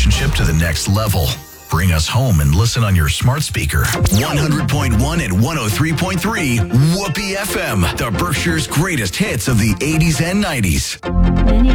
relationship to the next level. Bring us home and listen on your smart speaker. 100.1 and 103.3 Whoopee FM, the Berkshire's greatest hits of the 80s and 90s.